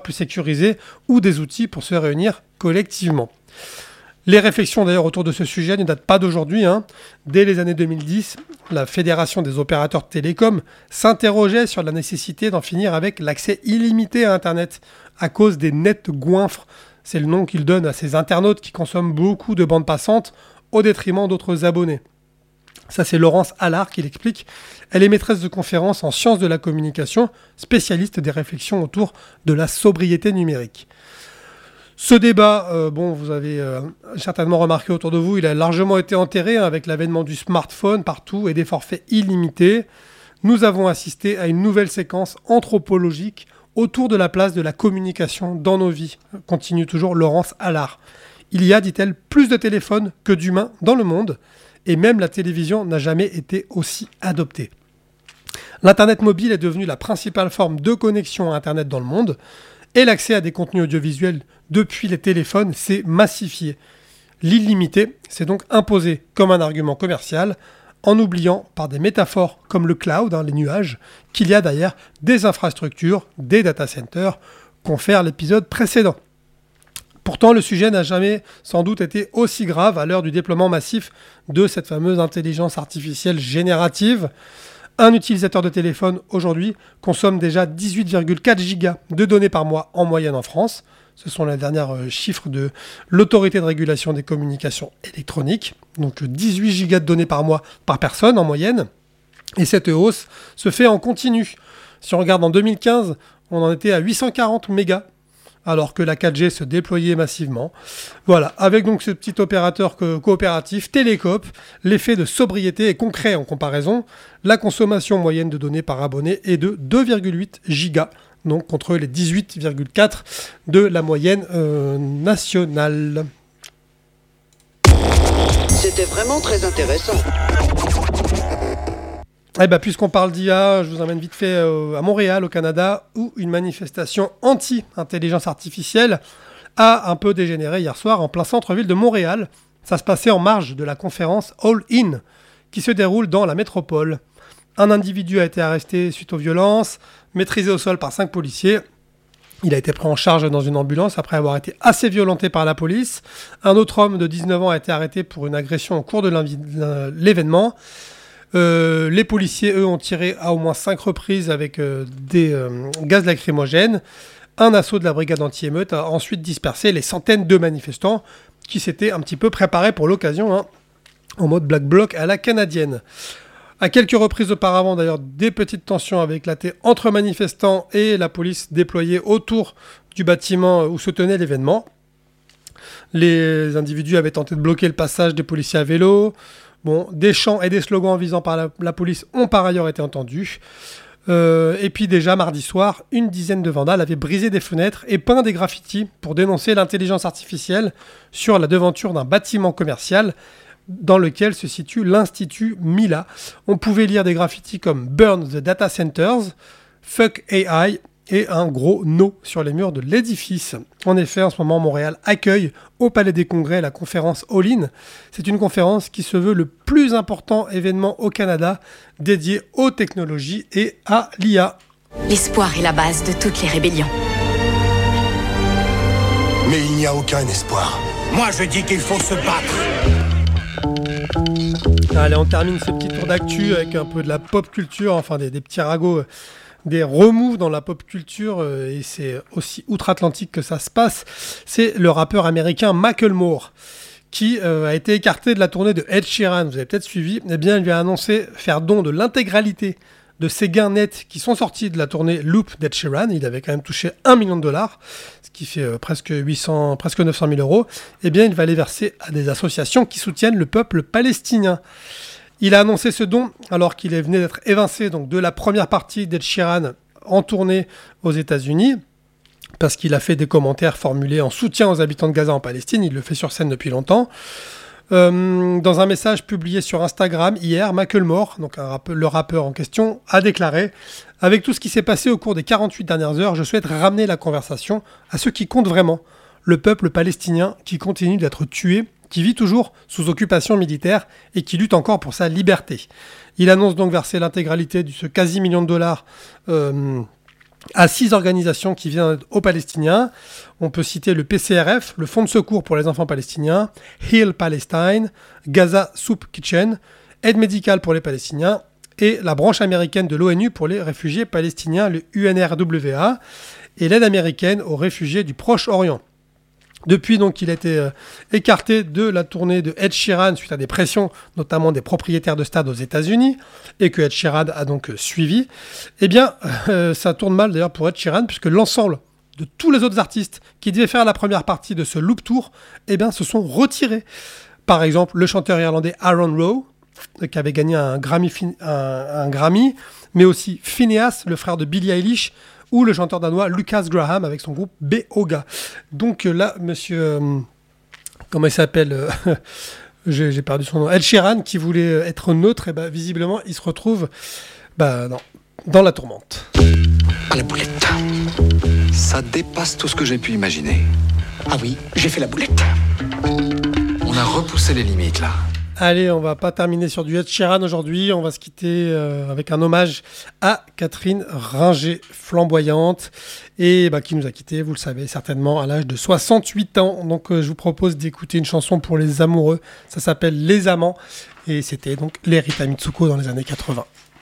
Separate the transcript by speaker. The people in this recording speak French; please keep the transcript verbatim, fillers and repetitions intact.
Speaker 1: plus sécurisés ou des outils pour se réunir collectivement. Les réflexions d'ailleurs autour de ce sujet ne datent pas d'aujourd'hui. Hein. Dès les années deux mille dix, la Fédération des opérateurs de télécom s'interrogeait sur la nécessité d'en finir avec l'accès illimité à Internet à cause des nets goinfres. C'est le nom qu'ils donnent à ces internautes qui consomment beaucoup de bandes passantes au détriment d'autres abonnés. Ça, c'est Laurence Allard qui l'explique. Elle est maîtresse de conférences en sciences de la communication, spécialiste des réflexions autour de la sobriété numérique. Ce débat, euh, bon, vous avez euh, certainement remarqué autour de vous, il a largement été enterré hein, avec l'avènement du smartphone partout et des forfaits illimités. Nous avons assisté à une nouvelle séquence anthropologique autour de la place de la communication dans nos vies, continue toujours Laurence Allard. Il y a, dit-elle, plus de téléphones que d'humains dans le monde, et même la télévision n'a jamais été aussi adoptée. L'Internet mobile est devenu la principale forme de connexion à Internet dans le monde, et l'accès à des contenus audiovisuels depuis les téléphones s'est massifié. L'illimité s'est donc imposé comme un argument commercial, en oubliant par des métaphores comme le cloud, hein, les nuages, qu'il y a d'ailleurs des infrastructures, des data centers, confère l'épisode précédent. Pourtant, le sujet n'a jamais sans doute été aussi grave à l'heure du déploiement massif de cette fameuse intelligence artificielle générative. Un utilisateur de téléphone aujourd'hui consomme déjà dix-huit virgule quatre gigas de données par mois en moyenne en France. Ce sont les derniers chiffres de l'autorité de régulation des communications électroniques. Donc dix-huit gigas de données par mois par personne en moyenne. Et cette hausse se fait en continu. Si on regarde en deux mille quinze, on en était à huit cent quarante mégas, alors que la quatre G se déployait massivement. Voilà, avec donc ce petit opérateur co- coopératif, Télécoop, l'effet de sobriété est concret en comparaison. La consommation moyenne de données par abonné est de deux virgule huit gigas, donc contre les dix-huit virgule quatre de la moyenne euh, nationale.
Speaker 2: C'était vraiment très intéressant.
Speaker 1: Eh ben, puisqu'on parle d'I A, je vous emmène vite fait euh, à Montréal, au Canada, où une manifestation anti-intelligence artificielle a un peu dégénéré hier soir en plein centre-ville de Montréal. Ça se passait en marge de la conférence All In, qui se déroule dans la métropole. Un individu a été arrêté suite aux violences, maîtrisé au sol par cinq policiers. Il a été pris en charge dans une ambulance après avoir été assez violenté par la police. Un autre homme de dix-neuf ans a été arrêté pour une agression au cours de l'événement. Euh, les policiers, eux, ont tiré à au moins cinq reprises avec euh, des euh, gaz lacrymogènes. Un assaut de la brigade anti-émeute a ensuite dispersé les centaines de manifestants qui s'étaient un petit peu préparés pour l'occasion, hein, en mode Black Bloc à la canadienne. À quelques reprises auparavant, d'ailleurs, des petites tensions avaient éclaté entre manifestants et la police déployée autour du bâtiment où se tenait l'événement. Les individus avaient tenté de bloquer le passage des policiers à vélo. Bon, des chants et des slogans visant par la, la police ont par ailleurs été entendus. Euh, et puis déjà, mardi soir, une dizaine de vandales avaient brisé des fenêtres et peint des graffitis pour dénoncer l'intelligence artificielle sur la devanture d'un bâtiment commercial dans lequel se situe l'Institut Mila. On pouvait lire des graffitis comme « Burn the data centers »,« Fuck A I » et un gros « No » sur les murs de l'édifice. En effet, en ce moment, Montréal accueille au Palais des Congrès la conférence All In. C'est une conférence qui se veut le plus important événement au Canada dédié aux technologies et à l'I A.
Speaker 3: L'espoir est la base de toutes les rébellions.
Speaker 4: Mais il n'y a aucun espoir. Moi, je dis qu'il faut se battre.
Speaker 1: Allez, on termine ce petit tour d'actu avec un peu de la pop culture, enfin des, des petits ragots, des remous dans la pop culture, euh, et c'est aussi outre-Atlantique que ça se passe. C'est le rappeur américain Macklemore qui euh, a été écarté de la tournée de Ed Sheeran. Vous avez peut-être suivi. Eh bien, il lui a annoncé faire don de l'intégralité de ses gains nets qui sont sortis de la tournée Loop d'Ed Sheeran. Il avait quand même touché un million de dollars, ce qui fait euh, presque huit cents, presque neuf cent mille euros. Eh bien, il va les verser à des associations qui soutiennent le peuple palestinien. Il a annoncé ce don alors qu'il venait d'être évincé donc, de la première partie d'Ed Sheeran en tournée aux États-Unis, parce qu'il a fait des commentaires formulés en soutien aux habitants de Gaza en Palestine. Il le fait sur scène depuis longtemps. Euh, dans un message publié sur Instagram hier, Macklemore, donc un rappeur, le rappeur en question, a déclaré « Avec tout ce qui s'est passé au cours des quarante-huit dernières heures, je souhaite ramener la conversation à ce qui compte vraiment, le peuple palestinien qui continue d'être tué, qui vit toujours sous occupation militaire et qui lutte encore pour sa liberté. » Il annonce donc verser l'intégralité de ce quasi million de dollars euh, à six organisations qui viennent aux Palestiniens. On peut citer le P C R F, le Fonds de secours pour les enfants palestiniens, Heal Palestine, Gaza Soup Kitchen, Aide médicale pour les Palestiniens et la branche américaine de l'ONU pour les réfugiés palestiniens, le U N R W A, et l'aide américaine aux réfugiés du Proche-Orient. Depuis, donc, il a été euh, écarté de la tournée de Ed Sheeran suite à des pressions, notamment des propriétaires de stades aux États-Unis, et que Ed Sheeran a donc euh, suivi. Eh bien, euh, ça tourne mal d'ailleurs pour Ed Sheeran, puisque l'ensemble de tous les autres artistes qui devaient faire la première partie de ce Loop Tour, eh bien, se sont retirés. Par exemple, le chanteur irlandais Aaron Rowe, qui avait gagné un Grammy, un, un Grammy, mais aussi Phineas, le frère de Billie Eilish, ou le chanteur danois Lucas Graham avec son groupe Beoga. Donc là, monsieur... Euh, comment il s'appelle euh, j'ai, j'ai perdu son nom. Ed Sheeran, qui voulait être neutre, et bah, visiblement, il se retrouve bah, dans, dans la tourmente.
Speaker 5: À la boulette. Ça dépasse tout ce que j'ai pu imaginer.
Speaker 4: Ah oui, j'ai fait la boulette.
Speaker 5: On a repoussé les limites, là.
Speaker 1: Allez, on va pas terminer sur du Ed Sheeran aujourd'hui, on va se quitter euh, avec un hommage à Catherine Ringer, flamboyante, et bah, qui nous a quittés, vous le savez certainement, à l'âge de soixante-huit ans. Donc euh, je vous propose d'écouter une chanson pour les amoureux, ça s'appelle Les Amants, et c'était donc l'Erita Mitsuko dans les années quatre-vingts.